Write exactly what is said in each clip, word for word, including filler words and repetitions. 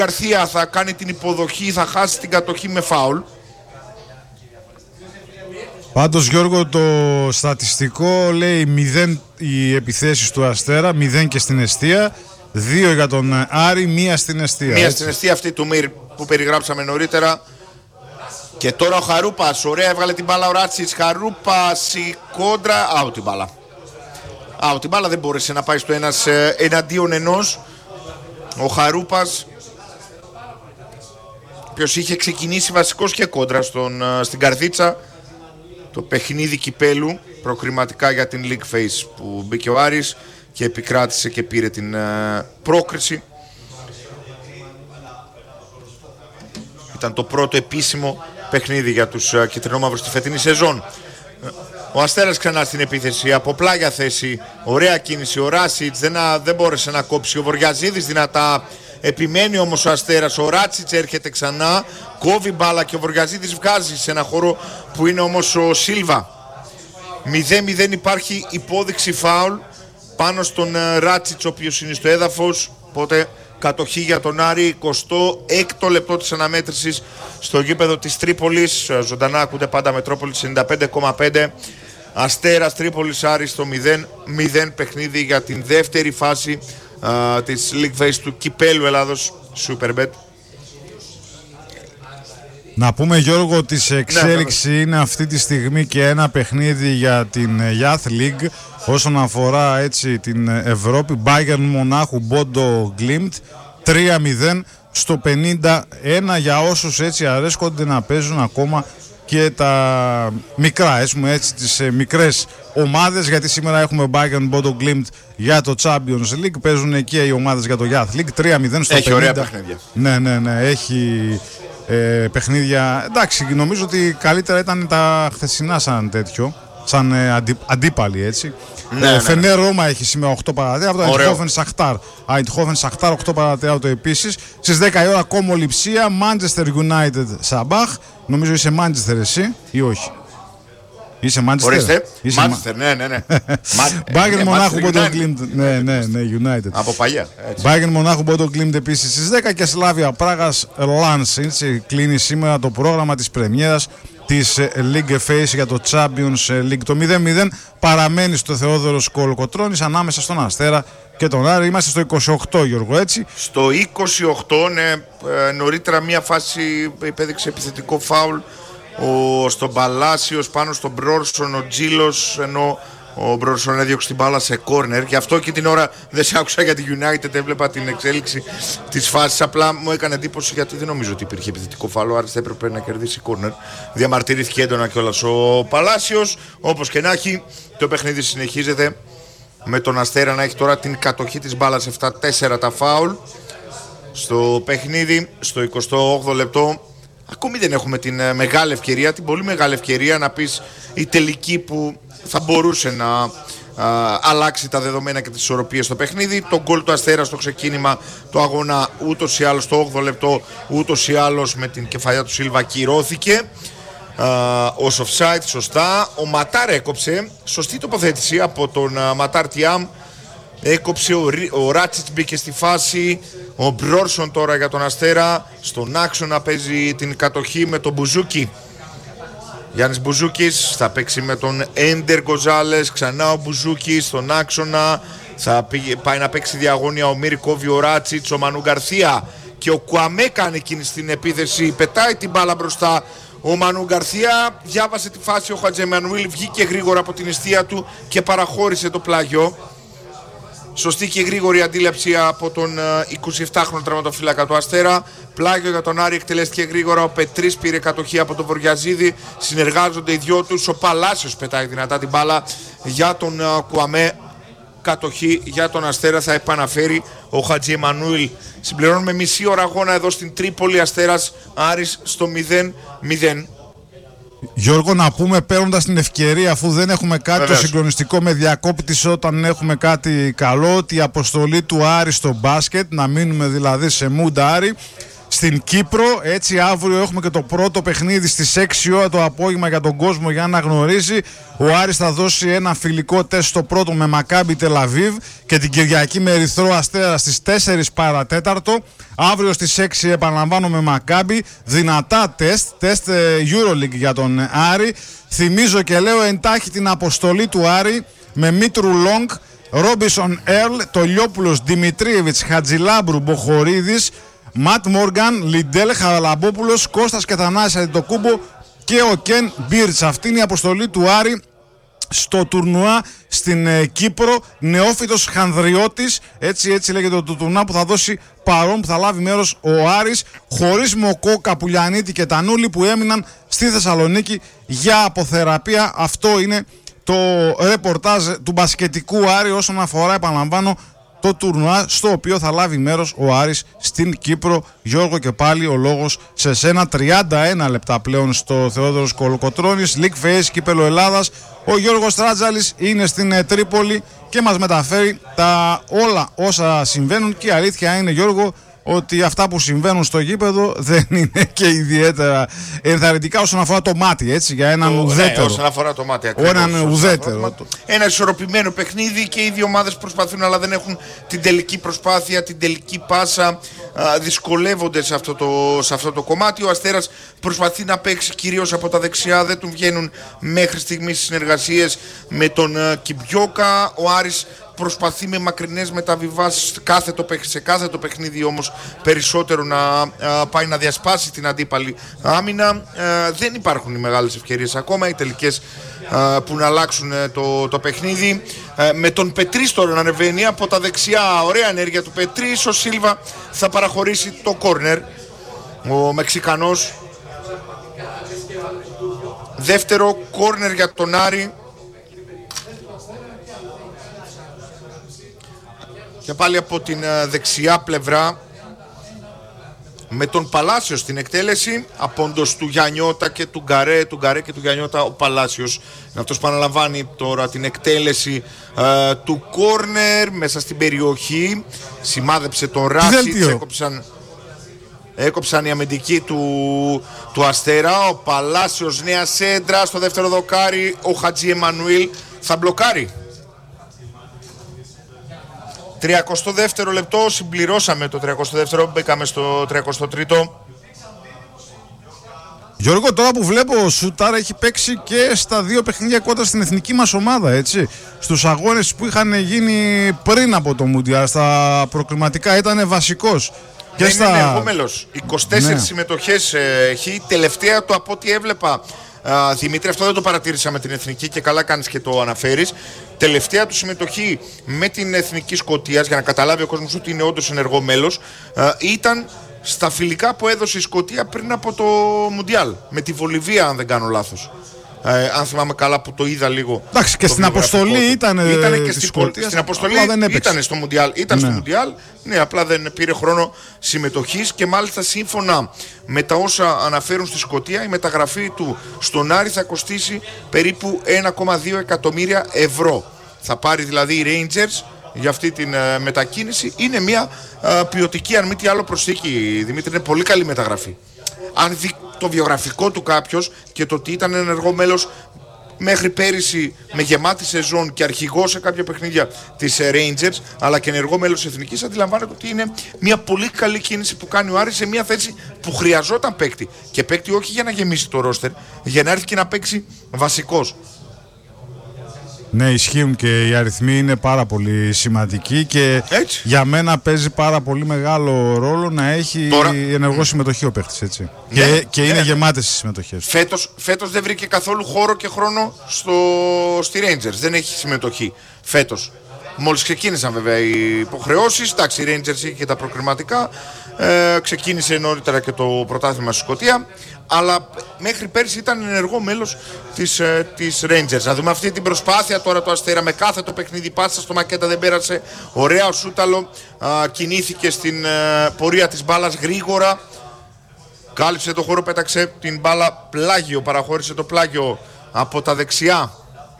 Γκαρθία θα κάνει την υποδοχή, θα χάσει την κατοχή με φάουλ. Πάντως Γιώργο, το στατιστικό λέει μηδέν οι επιθέσεις του Αστέρα, μηδέν και στην εστία, δύο για τον Άρη, μία στην εστία. Μία έτσι. Στην εστία αυτή του Μυρ που περιγράψαμε νωρίτερα. Και τώρα ο Χαρούπας, ωραία, έβγαλε την μπάλα ο Ράτσιτς. Χαρούπας η κόντρα, άου την μπάλα. Άου την μπάλα, δεν μπόρεσε να πάει στο ένας ε, εναντίον ενός. Ο Χαρούπας, ποιος είχε ξεκινήσει βασικός και κόντρα στον, ε, στην Καρδίτσα. Το παιχνίδι κυπέλου προκριματικά για την League Phase που μπήκε ο Άρης και επικράτησε και πήρε την ε, πρόκριση. Ήταν το πρώτο επίσημο παιχνίδι για τους uh, κυτρινόμαυρους στη φετινή σεζόν. Ο Αστέρας ξανά στην επίθεση, από πλάγια θέση, ωραία κίνηση, ο Ράσιτς δεν, δεν μπόρεσε να κόψει, ο Βοριαζίδης δυνατά, επιμένει όμως ο Αστέρας, ο Ράτσιτς έρχεται ξανά, κόβει μπάλα και ο Βοριαζίδης βγάζει σε ένα χώρο που είναι όμως ο Σίλβα. μηδέν μηδέν, υπάρχει υπόδειξη φάουλ πάνω στον uh, Ράτσιτς, ο οποίος είναι στο έδαφος, οπότε κατοχή για τον Άρη, εικοστό έκτο λεπτό της αναμέτρησης στο γήπεδο της Τρίπολης. Ζωντανά ακούτε πάντα Μετρόπολης ενενήντα πέντε κόμμα πέντε. Αστέρας Τρίπολης Άρη στο μηδέν μηδέν παιχνίδι για την δεύτερη φάση α, της League Phase του Κυπέλου Ελλάδος Superbet. Να πούμε Γιώργο ότι σε εξέλιξη ναι, είναι αυτή τη στιγμή και ένα παιχνίδι για την Youth League όσον αφορά έτσι την Ευρώπη. Bayern Μονάχου Μπόντο Γκλίμπτ τρία μηδέν στο πενήντα ένα για όσους έτσι αρέσκονται να παίζουν ακόμα και τα μικρά, έτσι, τις ε, μικρές ομάδες, γιατί σήμερα έχουμε Bayern Μπόντο Γκλίμπτ για το Champions League, παίζουν και οι ομάδες για το Youth League. Τρία μηδέν στο έχει πενήντα. Ωραία παιχνίδια. Ναι, ναι, ναι, έχει ε, παιχνίδια. Εντάξει, νομίζω ότι καλύτερα ήταν τα χθεσινά σαν τέτοιο, σαν ε, αντί, αντίπαλοι, έτσι. Ναι, ε, ναι, Φενέρ Ρώμα έχει σήμερα οκτώ παρατέταρτο, Eindhoven Σαχτάρ. Eindhoven Σαχτάρ οκτώ παρατέταρτο επίσης. Στις δέκα η ώρα Κόμο Λειψία, Manchester United Σαμπάχ. Νομίζω είσαι Manchester εσύ ή όχι? Είσαι Manchester. Ορίστε, Manchester, ναι, ναι, ναι. Bayern Μονάχου Μπόντο Γκλίμπτ. Ναι, ναι, ναι, United. Από παλιά. Bayern Μονάχου Μπόντο Γκλίμπτ επίσης στις δέκα και Σλάβια Πράγας Lans. Κλείνει σήμερα το πρόγραμμα της πρεμιέρας της League Phase για το Champions League. Το μηδέν μηδέν παραμένει στο Θεόδωρος Κολοκοτρώνης ανάμεσα στον Αστέρα και τον Άρη. Είμαστε στο είκοσι οκτώ, Γιώργο, έτσι. Στο είκοσι οκτώ, ναι, νωρίτερα μία φάση υπέδειξε επιθετικό φάουλ ο, στον Παλάσιος πάνω στον Μπρόρσον, ο Τζίλος, ενώ ο Μπρόρσον έδιωξε την μπάλα σε κόρνερ. Γι' αυτό και την ώρα δεν σε άκουσα για τη United, έβλεπα την εξέλιξη της φάσης. Απλά μου έκανε εντύπωση γιατί δεν νομίζω ότι υπήρχε επιθετικό φάουλ. Άρα δεν έπρεπε να κερδίσει κόρνερ. Διαμαρτυρήθηκε έντονα κιόλας ο Παλάσιος. Όπως και να έχει, το παιχνίδι συνεχίζεται με τον Αστέρα να έχει τώρα την κατοχή της μπάλας. επτά τέσσερα τα φάουλ στο παιχνίδι, στο εικοστό όγδοο λεπτό. Ακόμη δεν έχουμε την μεγάλη ευκαιρία, την πολύ μεγάλη ευκαιρία να πεις η τελική που θα μπορούσε να α, αλλάξει τα δεδομένα και τις ισορροπίες στο παιχνίδι. Το γκολ του Αστέρα στο ξεκίνημα του αγώνα ούτως ή άλλως στο όγδοο λεπτό, ούτως ή άλλως με την κεφαλιά του Σίλβα κυρώθηκε α, ως offside, σωστά. Ο Ματάρ έκοψε, σωστή τοποθέτηση από τον α, Ματάρ Τιάμ. Έκοψε, ο, ο Ράτσιτς μπήκε στη φάση, ο Μπρόρσον τώρα για τον Αστέρα στον άξονα παίζει την κατοχή με τον Μπουζούκι. Γιάννης Μπουζούκης θα παίξει με τον Έντερ Γκοζάλες, ξανά ο Μπουζούκης στον άξονα, θα πήγε, πάει να παίξει διαγώνια ο Μύρ, κόβει ο Ράτσιτς, ο Μανού Γκαρθία και ο Κουαμέ κάνει εκείνη στην επίθεση, πετάει την μπάλα μπροστά. Ο Μανού Γκαρθία διάβασε τη φάση, ο Χατζεμανουήλ βγήκε γρήγορα από την εστία του και παραχώρησε το πλάγιο. Σωστή και γρήγορη αντίληψη από τον εικοσιεπτάχρονο τραυματοφύλακα του Αστέρα. Πλάγιο για τον Άρη, εκτελέστηκε γρήγορα. Ο Πετρής πήρε κατοχή από τον Βοριαζίδη. Συνεργάζονται οι δυο τους. Ο Παλάσιος πετάει δυνατά την μπάλα για τον Κουαμέ. Κατοχή για τον Αστέρα θα επαναφέρει ο Χατζη Εμμανουήλ. Συμπληρώνουμε μισή ώρα αγώνα εδώ στην Τρίπολη. Αστέρας Άρης στο μηδέν μηδέν. Γιώργο, να πούμε παίρνοντας την ευκαιρία, αφού δεν έχουμε κάτι Βεβαίως. Το συγκλονιστικό με διακόπτηση όταν έχουμε κάτι καλό, ότι η αποστολή του Άρη στο μπάσκετ, να μείνουμε δηλαδή σε mood Άρη, στην Κύπρο. Έτσι αύριο έχουμε και το πρώτο παιχνίδι στις έξι ώρα το απόγευμα για τον κόσμο για να γνωρίζει. Ο Άρης θα δώσει ένα φιλικό τεστ στο πρώτο με Μακάμπι Τελαβίβ και την Κυριακή με Ερυθρό Αστέρα στις τέσσερις παρατέταρτο. Αύριο στις έξι επαναλαμβάνω με Μακάμπι. Δυνατά τεστ, τεστ EuroLeague για τον Άρη. Θυμίζω και λέω εντάχει την αποστολή του Άρη με Μήτρου Λόγκ, Ρόμπισον Έρλ, Τολιόπουλος, Δημητρίεβιτς, Χατζηλάμπρου, Μποχορίδης, Ματ Μόργαν, Λιντέλ, Χαραλαμπόπουλος, Κώστας και Θανάσης Αντιτοκούμπο και ο Κεν Μπίρτς. Αυτή είναι η αποστολή του Άρη στο τουρνουά στην ε, Κύπρο. Νεόφυτος Χανδριώτης, έτσι, έτσι λέγεται το, το τουρνουά που θα δώσει παρόν, που θα λάβει μέρος ο Άρης, χωρίς Μοκό, Καπουλιανίτη και Τανούλη που έμειναν στη Θεσσαλονίκη για αποθεραπεία. Αυτό είναι το ρεπορτάζ του μπασκετικού Άρη όσον αφορά, επαναλαμβάνω, το τουρνουά στο οποίο θα λάβει μέρος ο Άρης στην Κύπρο. Γιώργο, και πάλι ο λόγος σε σένα. Τριάντα ένα λεπτά πλέον στο Θεόδωρος Κολοκοτρώνης, League Face, Κύπελλο Ελλάδας. Ο Γιώργος Τράτζαλης είναι στην Τρίπολη και μας μεταφέρει τα όλα όσα συμβαίνουν, και η αλήθεια είναι, Γιώργο, ότι αυτά που συμβαίνουν στο γήπεδο δεν είναι και ιδιαίτερα ενθαρρυντικά όσον αφορά το μάτι, έτσι, για έναν το, ουδέτερο. Ναι, όσον αφορά το μάτι, ακριβώς. Έναν ουδέτερο. Ένα ισορροπημένο παιχνίδι και οι δύο ομάδες προσπαθούν, αλλά δεν έχουν την τελική προσπάθεια, την τελική πάσα. Α, δυσκολεύονται σε αυτό, το, σε αυτό το κομμάτι. Ο Αστέρας προσπαθεί να παίξει κυρίως από τα δεξιά, δεν του βγαίνουν μέχρι στιγμής συνεργασίες με τον uh, Κιμπιόκα. Ο Άρης προσπαθεί με μακρινές μεταβιβάσεις κάθε το, σε κάθε το παιχνίδι όμως περισσότερο να α, πάει να διασπάσει την αντίπαλη άμυνα. Α, δεν υπάρχουν οι μεγάλες ευκαιρίες ακόμα, οι τελικές α, που να αλλάξουν το, το παιχνίδι. Α, με τον Πετρίστο να ανεβαίνει από τα δεξιά, ωραία ενέργεια του Πετρί. Ο Σίλβα θα παραχωρήσει το κόρνερ, ο Μεξικανός. Δεύτερο κόρνερ για τον Άρη. Και πάλι από την δεξιά πλευρά με τον Παλάσιο στην εκτέλεση, απόντος του Γιαννιώτα και του Γκαρέ, του Γκαρέ και του Γιαννιώτα. Ο Παλάσιος είναι αυτός που αναλαμβάνει τώρα την εκτέλεση ε, του κόρνερ μέσα στην περιοχή. Σημάδεψε τον Ράσιτς, έκοψαν, έκοψαν οι αμυντικοί του, του Αστέρα. Ο Παλάσιος, νέα σέντρα στο δεύτερο δοκάρι. Ο Χατζη Εμμανουήλ θα μπλοκάρει. τριακοστό δεύτερο λεπτό, συμπληρώσαμε το τριακοστό δεύτερο, μπήκαμε στο τριακοστό τρίτο. Γιώργο, τώρα που βλέπω, ο Σούταρ έχει παίξει και στα δύο παιχνίδια κόντρα στην εθνική μας ομάδα, έτσι. Στους αγώνες που είχαν γίνει πριν από το Μουντιάλ, στα προκριματικά ήταν βασικός. Και στα... είναι ενεργό μέλος. είκοσι τέσσερις ναι. συμμετοχές έχει. Τελευταία το από ό,τι έβλεπα, Uh, Δημήτρη, αυτό δεν το παρατήρησα με την εθνική και καλά κάνεις και το αναφέρεις. Τελευταία του συμμετοχή με την εθνική Σκωτίας, για να καταλάβει ο κόσμος ότι είναι όντως ενεργό μέλος, uh, ήταν στα φιλικά που έδωσε η Σκωτία πριν από το Μουντιάλ. Με τη Βολιβία, αν δεν κάνω λάθος. Ε, αν θυμάμαι καλά που το είδα λίγο. Εντάξει, και στην αποστολή ήταν. Ήτανε και στην, Σκοτίας, στην αποστολή ήταν στο Μουντιάλ. Ήταν ναι. στο Μουντιάλ. Ναι, απλά δεν πήρε χρόνο συμμετοχής και μάλιστα σύμφωνα με τα όσα αναφέρουν στη Σκωτία, η μεταγραφή του στον Άρη θα κοστίσει περίπου ένα κόμμα δύο εκατομμύρια ευρώ. Θα πάρει δηλαδή οι Rangers για αυτή την uh, μετακίνηση. Είναι μια uh, ποιοτική, αν μη τι άλλο, προσθήκη. Δημήτρη, είναι πολύ καλή μεταγραφή. Αν δει το βιογραφικό του κάποιος και το ότι ήταν ενεργό μέλος μέχρι πέρυσι με γεμάτη σεζόν και αρχηγός σε κάποια παιχνίδια της Rangers, αλλά και ενεργό μέλος της Εθνικής, αντιλαμβάνεται ότι είναι μια πολύ καλή κίνηση που κάνει ο Άρης σε μια θέση που χρειαζόταν παίκτη. Και παίκτη όχι για να γεμίσει το ρόστερ, για να έρθει και να παίξει βασικός. Ναι, ισχύουν και οι αριθμοί είναι πάρα πολύ σημαντικοί και έτσι. Για μένα παίζει πάρα πολύ μεγάλο ρόλο να έχει τώρα ενεργό συμμετοχή ο παίχτης, έτσι. Ναι, και, και είναι ναι. γεμάτες οι συμμετοχές. Φέτος, φέτος δεν βρήκε καθόλου χώρο και χρόνο στο, στη Rangers, δεν έχει συμμετοχή φέτος. Μόλις ξεκίνησαν βέβαια οι υποχρεώσεις, εντάξει, η Rangers είχε και τα προκριματικά, ε, ξεκίνησε νωρίτερα και το πρωτάθλημα στη Σκωτία, αλλά μέχρι πέρσι ήταν ενεργό μέλος της, ε, της Rangers. Να δούμε αυτή την προσπάθεια τώρα το Αστέρα με κάθε το παιχνίδι, πάσα στο Μακέτα δεν πέρασε, ωραία ο Σούταλο, α, κινήθηκε στην ε, πορεία της μπάλας γρήγορα, κάλυψε το χώρο, πέταξε την μπάλα πλάγιο, παραχώρησε το πλάγιο από τα δεξιά.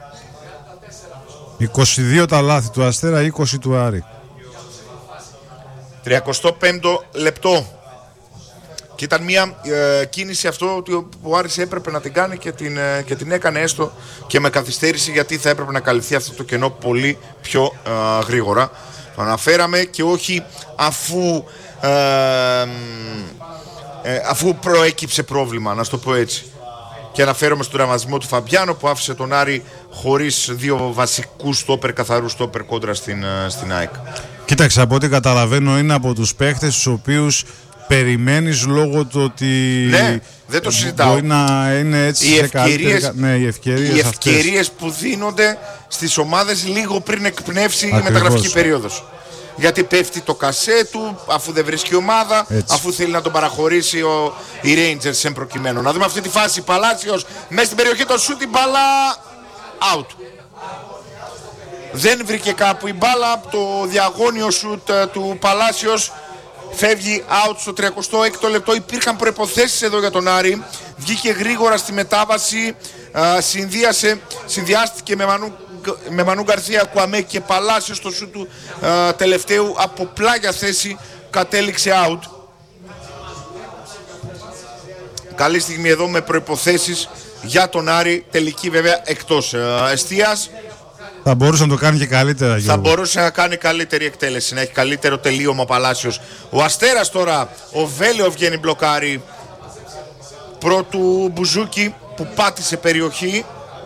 είκοσι δύο τα λάθη του Αστέρα, είκοσι του Άρη. τριακοστό πέμπτο λεπτό. Και ήταν μια ε, κίνηση αυτό ότι ο, ο Άρης έπρεπε να την κάνει και την, ε, και την έκανε έστω και με καθυστέρηση, γιατί θα έπρεπε να καλυφθεί αυτό το κενό πολύ πιο ε, γρήγορα. Το αναφέραμε και όχι αφού, ε, ε, αφού προέκυψε πρόβλημα, να το πω έτσι. Και αναφέρομαι στον τραυματισμό του Φαμπιάνο που άφησε τον Άρη χωρίς δύο βασικούς στόπερ, καθαρούς στόπερ κόντρα στην, στην ΑΕΚ. Κοίταξε, από ό,τι καταλαβαίνω είναι από τους παίχτες τους οποίους περιμένεις λόγω του ότι ναι, δεν το συζητάω. Μπορεί να είναι έτσι οι σε ευκαιρίες, καλύτερη... ναι, οι ευκαιρίες, οι ευκαιρίες που δίνονται στις ομάδες λίγο πριν εκπνεύσει η μεταγραφική περίοδος. Γιατί πέφτει το κασέ του, αφού δεν βρίσκει ομάδα, έτσι. Αφού θέλει να τον παραχωρήσει ο, οι Rangers εν προκειμένου. Να δούμε αυτή τη φάση. Παλάσιος μέσα στην περιοχή, το σούτ, η μπάλα out. Δεν βρήκε κάπου η μπάλα, το διαγώνιο σούτ του Παλάσιος φεύγει out στο τριακοστό έκτο λεπτό. Υπήρχαν προϋποθέσεις εδώ για τον Άρη. Βγήκε γρήγορα στη μετάβαση, α, συνδύασε, συνδυάστηκε με Μανού με Μανού Γκαρθία, Κουαμέ και Παλάσιο στο σου του α, τελευταίου από πλάγια θέση κατέληξε out. Καλή στιγμή εδώ με προϋποθέσεις για τον Άρη, τελική βέβαια εκτός α, εστίας. Θα μπορούσε να το κάνει και καλύτερα, Γιώργο. Θα μπορούσε να κάνει καλύτερη εκτέλεση, να έχει καλύτερο τελείωμα ο Παλάσιος. Ο Αστέρας τώρα, ο Βέλεο βγαίνει μπλοκάρι πρώτου Μπουζούκι που πάτησε περιοχή.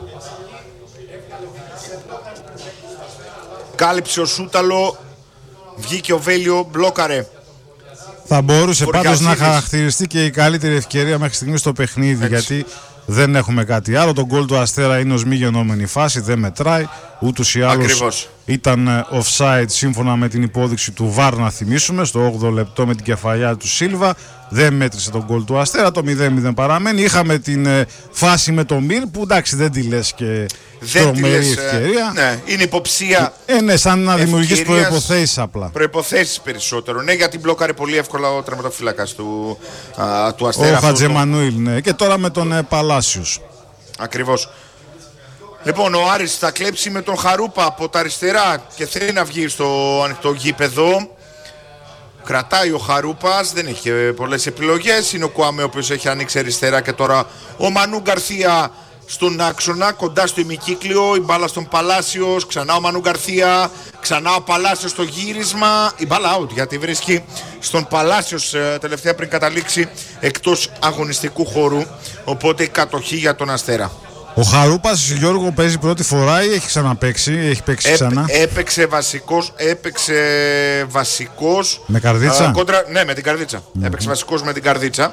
Κάλυψε ο Σούταλο, βγήκε ο Βέλιο, μπλόκαρε. Θα μπορούσε πάντως να χαρακτηριστεί και η καλύτερη ευκαιρία μέχρι στιγμή στο παιχνίδι. Έτσι. Γιατί δεν έχουμε κάτι άλλο. Το γκολ του Αστέρα είναι ως μη γεννόμενη φάση, δεν μετράει. Ούτως ή άλλως ακριβώς. Ήταν offside σύμφωνα με την υπόδειξη του βαρ, να θυμίσουμε, στο όγδοο λεπτό με την κεφαλιά του Σίλβα. Δεν μέτρησε τον γκολ του Αστέρα, το μηδέν μηδέν παραμένει. Είχαμε την ε, φάση με τον Μυρ που εντάξει δεν τη λες και τρομερή ευκαιρία. Ε, ναι, είναι υποψία. Ε, ναι, σαν να δημιουργείς προϋποθέσεις απλά. Προϋποθέσεις περισσότερο. Ναι, γιατί μπλόκαρε πολύ εύκολα ο τερματοφύλακας του, α, του Αστέρα. Ο Χατζεμανουήλ, ναι. Και τώρα με τον ε, Παλάσιος. Ακριβώς. Λοιπόν, ο Άρης θα κλέψει με τον Χαρούπα από τα αριστερά και θέλει να βγει στο ανοιχτό γήπεδο. Κρατάει ο Χαρούπας, δεν έχει πολλές επιλογές. Είναι ο Κουαμέ ο οποίος έχει ανοίξει αριστερά και τώρα ο Μανού Γκαρθία στον άξονα, κοντά στο ημικύκλιο. Η μπάλα στον Παλάσιος, ξανά ο Μανού Γκαρθία, ξανά ο Παλάσιος στο γύρισμα. Η μπάλα out γιατί βρίσκει στον Παλάσιος τελευταία πριν καταλήξει εκτός αγωνιστικού χώρου. Οπότε η κατοχή για τον Αστέρα. Ο Χαρούπας, Γιώργο, παίζει πρώτη φορά ή έχει ξαναπαίξει, έχει παίξει Έπαι, ξανά. Έπαιξε βασικός, έπαιξε βασικός. Με Καρδίτσα. Α, κόντρα, ναι, με την Καρδίτσα. Mm-hmm. Έπαιξε βασικός με την Καρδίτσα.